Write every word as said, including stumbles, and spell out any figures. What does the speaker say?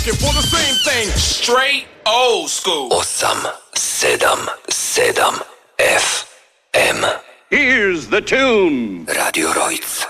looking for the same thing. Straight old school. osem sedam sedam F M. Here's the tune. Radio Rojc.